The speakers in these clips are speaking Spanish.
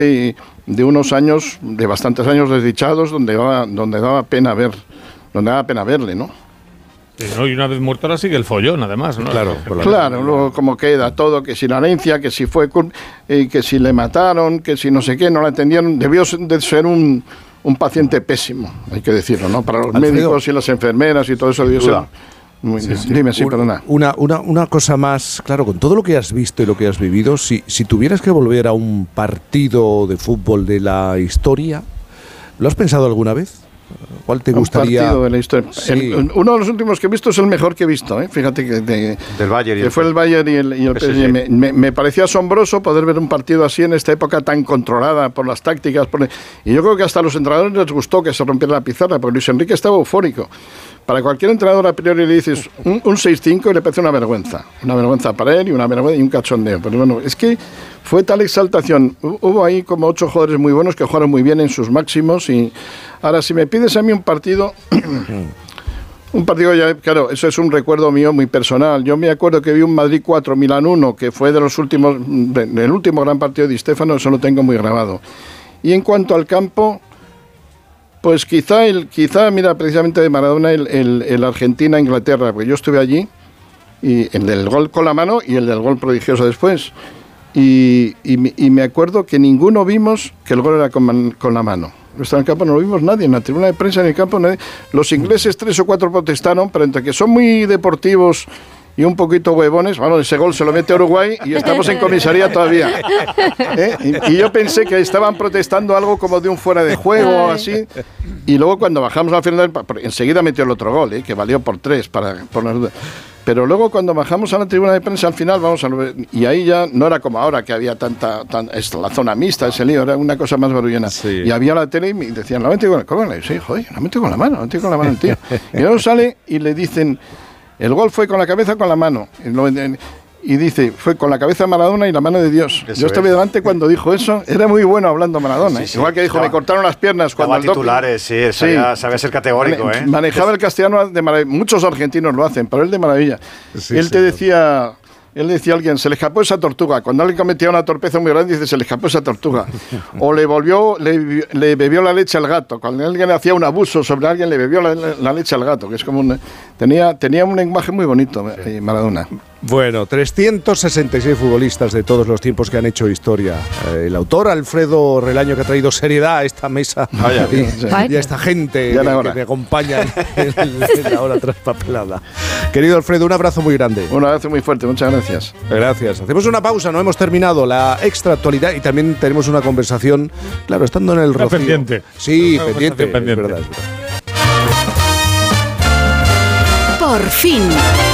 de unos años, de bastantes años desdichados, donde daba pena verle, ¿no? Sí, ¿no? Y una vez muerto ahora sigue el follón, además, ¿no? Claro, luego como queda todo, que si la herencia, que si fue, que si le mataron, que si no sé qué, no la atendieron. Debió de ser un paciente pésimo, hay que decirlo, ¿no? Para los médicos y las enfermeras y todo eso debió ser... Dime, perdona. Una cosa más, claro, con todo lo que has visto y lo que has vivido, si tuvieras que volver a un partido de fútbol de la historia, ¿lo has pensado alguna vez? ¿Cuál te gustaría? Un partido de la historia. Sí. Uno de los últimos que he visto es el mejor que he visto, ¿eh? Fíjate que del Bayern que fue el Bayern y el PSG. Me pareció asombroso poder ver un partido así en esta época tan controlada por las tácticas. Y yo creo que hasta a los entrenadores les gustó que se rompiera la pizarra, porque Luis Enrique estaba eufórico. Para cualquier entrenador a priori le dices un 6-5 y le parece una vergüenza para él y una vergüenza y un cachondeo. Pero bueno, es que fue tal exaltación. Hubo ahí como 8 jugadores muy buenos que jugaron muy bien en sus máximos. Y ahora, si me pides a mí un partido ya, claro, eso es un recuerdo mío muy personal. Yo me acuerdo que vi un Madrid 4, Milán 1, que fue del último gran partido de Di Stéfano, eso lo tengo muy grabado. Y en cuanto al campo, pues quizá mira, precisamente de Maradona, el Argentina-Inglaterra, porque yo estuve allí, y el del gol con la mano y el del gol prodigioso después. Y me acuerdo que ninguno vimos que el gol era con la mano. En el campo no lo vimos nadie, en la tribuna de prensa, en el campo nadie. Los ingleses 3 o 4 protestaron, pero entre que son muy deportivos y un poquito huevones, bueno, ese gol se lo mete a Uruguay y estamos en comisaría todavía. Y yo pensé que estaban protestando algo como de un fuera de juego o así, y luego cuando bajamos a la final, enseguida metió el otro gol, que valió por 3, por las dudas. Pero luego cuando bajamos a la tribuna de prensa al final, y ahí ya no era como ahora que había la zona mixta, ese lío, era una cosa más barullena. Sí. Y había la tele y me decían, la mete con la mano. Sí, joder, la mete con la mano el tío. Y luego sale y le dicen, el gol fue con la cabeza o con la mano. Y dice, fue con la cabeza de Maradona y la mano de Dios. Yo estuve delante cuando dijo eso. Era muy bueno hablando Maradona. Sí. Igual que dijo, me cortaron las piernas. Cuando titulares, sabía ser categórico. Manejaba el castellano de maravilla. Muchos argentinos lo hacen, pero él de maravilla. Él te decía... Él decía a alguien, se le escapó esa tortuga. Cuando alguien cometía una torpeza muy grande, dice, se le escapó esa tortuga. O le bebió la leche al gato. Cuando alguien hacía un abuso sobre alguien, le bebió la leche al gato, que es como tenía un lenguaje muy bonito, Maradona. Bueno, 366 futbolistas de todos los tiempos que han hecho historia. El autor, Alfredo Relaño, que ha traído seriedad a esta mesa y a esta gente que me acompaña en la hora traspapelada. Querido Alfredo, un abrazo muy grande. Un abrazo muy fuerte, muchas gracias. Gracias. Hacemos una pausa, no hemos terminado la extra actualidad y también tenemos una conversación, claro, estando en el Rocío. Pendiente. Sí, pendiente. Es verdad. Por fin.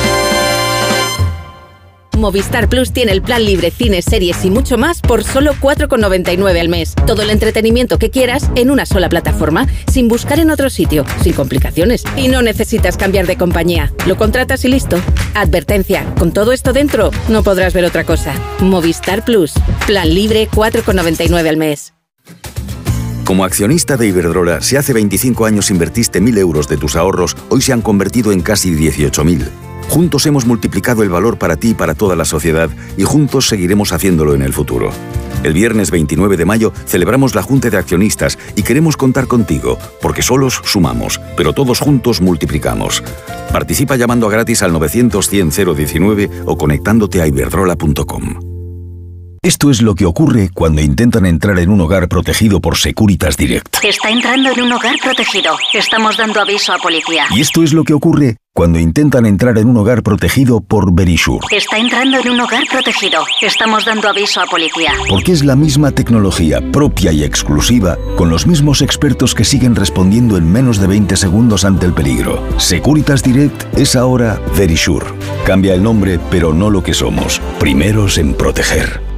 Movistar Plus tiene el plan libre, cines, series y mucho más por solo 4,99 al mes. Todo el entretenimiento que quieras en una sola plataforma, sin buscar en otro sitio, sin complicaciones. Y no necesitas cambiar de compañía. Lo contratas y listo. Advertencia, con todo esto dentro, no podrás ver otra cosa. Movistar Plus. Plan libre, 4,99 al mes. Como accionista de Iberdrola, si hace 25 años invertiste 1.000 euros de tus ahorros, hoy se han convertido en casi 18.000. Juntos hemos multiplicado el valor para ti y para toda la sociedad y juntos seguiremos haciéndolo en el futuro. El viernes 29 de mayo celebramos la Junta de Accionistas y queremos contar contigo, porque solos sumamos, pero todos juntos multiplicamos. Participa llamando gratis al 900-100-019 o conectándote a iberdrola.com. Esto es lo que ocurre cuando intentan entrar en un hogar protegido por Securitas Direct. Está entrando en un hogar protegido. Estamos dando aviso a policía. Y esto es lo que ocurre cuando intentan entrar en un hogar protegido por Verisure. Está entrando en un hogar protegido. Estamos dando aviso a policía. Porque es la misma tecnología propia y exclusiva, con los mismos expertos que siguen respondiendo en menos de 20 segundos ante el peligro. Securitas Direct es ahora Verisure. Cambia el nombre, pero no lo que somos. Primeros en proteger.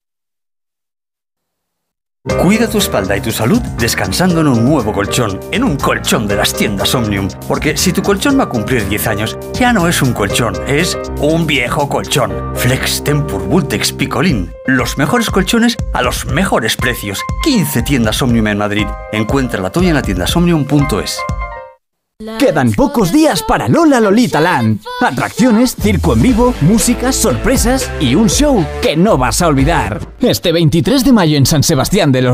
Cuida tu espalda y tu salud descansando en un nuevo colchón, en un colchón de las tiendas Omnium. Porque si tu colchón va a cumplir 10 años, ya no es un colchón, es un viejo colchón. Flex Tempur Vultex Picolín. Los mejores colchones a los mejores precios. 15 tiendas Omnium en Madrid. Encuentra la tuya en la tiendasomnium.es. Quedan pocos días para Lola Lolita Land. Atracciones, circo en vivo, música, sorpresas y un show que no vas a olvidar. Este 23 de mayo en San Sebastián de los